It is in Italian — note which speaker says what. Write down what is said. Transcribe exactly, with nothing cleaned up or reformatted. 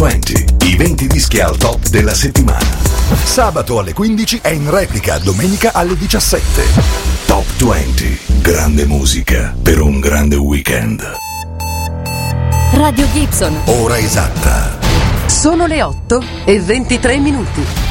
Speaker 1: venti, i venti dischi al top della settimana. Sabato alle quindici è in replica domenica alle diciassette. Top venti, grande musica per un grande weekend.
Speaker 2: Radio Gibson.
Speaker 1: Ora esatta.
Speaker 3: Sono le otto e ventitré minuti.